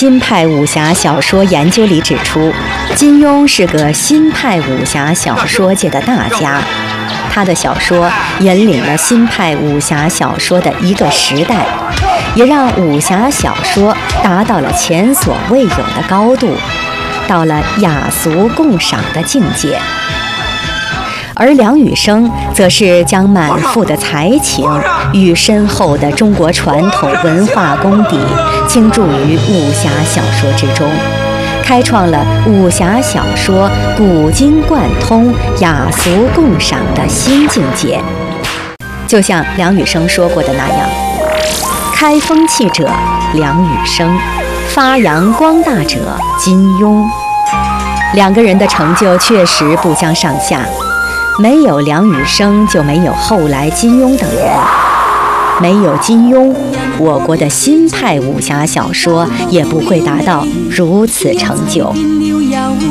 新派武侠小说研究里指出，金庸是个新派武侠小说界的大家，他的小说引领了新派武侠小说的一个时代，也让武侠小说达到了前所未有的高度，到了雅俗共赏的境界。而梁羽生则是将满腹的才情与深厚的中国传统文化功底倾注于武侠小说之中，开创了武侠小说古今贯通、雅俗共赏的新境界。就像梁羽生说过的那样，开风气者梁羽生，发扬光大者金庸。两个人的成就确实不相上下，没有梁羽生就没有后来金庸等人，没有金庸，我国的新派武侠小说也不会达到如此成就。